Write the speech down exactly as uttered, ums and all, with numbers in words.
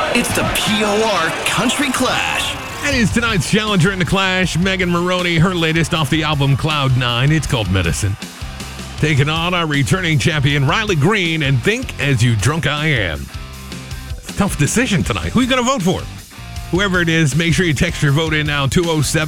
It's the P O R Country Clash. That is tonight's challenger in the Clash, Megan Moroney, her latest off the album Cloud nine. It's called Medicine. Taking on our returning champion, Riley Green, and Think As You Drunk I Am. It's a tough decision tonight. Who are you going to vote for? Whoever it is, make sure you text your vote in now, two oh seven